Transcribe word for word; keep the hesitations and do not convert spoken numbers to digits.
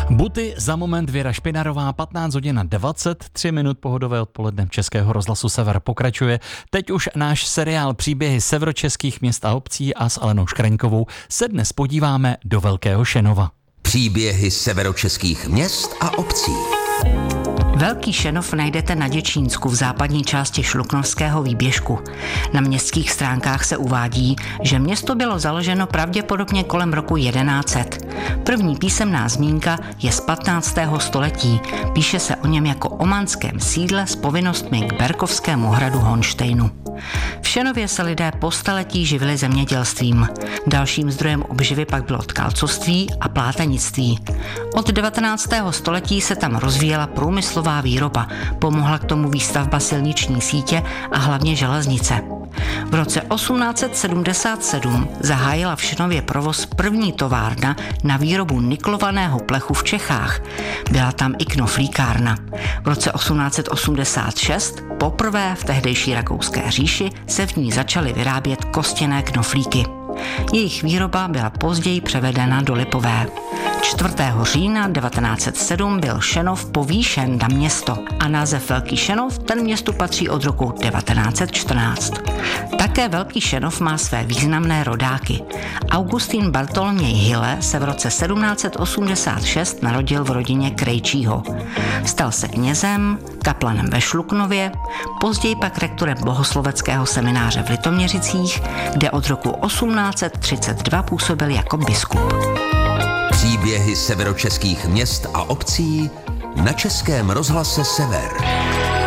Buty za moment, Věra Špinarová, patnáct hodin a dvacet tři minut, pohodové odpoledne Českého rozhlasu Sever pokračuje. Teď už náš seriál Příběhy severočeských měst a obcí a s Alenou Škraňkovou se dnes podíváme do Velkého Šenova. Příběhy severočeských měst a obcí. Velký Šenov najdete na Děčínsku v západní části Šluknovského výběžku. Na městských stránkách se uvádí, že město bylo založeno pravděpodobně kolem roku jedenáct set. První písemná zmínka je z patnáctého století. Píše se o něm jako o manském sídle s povinnostmi k Berkovskému hradu Honštejnu. V Šenově se lidé po staletí živili zemědělstvím. Dalším zdrojem obživy pak bylo tkalcovství a plátenictví. Od devatenáctého století se tam rozvíjela průmyslová výroba, pomohla k tomu výstavba silniční sítě a hlavně železnice. V roce osmnáct set sedmdesát sedm zahájila v Šenově provoz první továrna na výrobu niklovaného plechu v Čechách. Byla tam i knoflíkárna. V roce osmnáct set osmdesát šest poprvé v tehdejší Rakouské říši se v ní začaly vyrábět kostěné knoflíky. Jejich výroba byla později převedena do Lipové. čtvrtého října devatenáct set sedm byl Šenov povýšen na město a název Velký Šenov ten městu patří od roku devatenáct set čtrnáct. Také Velký Šenov má své významné rodáky. Augustín Bartoloměj Hille se v roce sedmnáct set osmdesát šest narodil v rodině Krejčího. Stal se knězem, kaplanem ve Šluknově, později pak rektorem bohosloveckého semináře v Litoměřicích, kde od roku osmnáct set třicet dva působil jako biskup. Příběhy severočeských měst a obcí na Českém rozhlase Sever.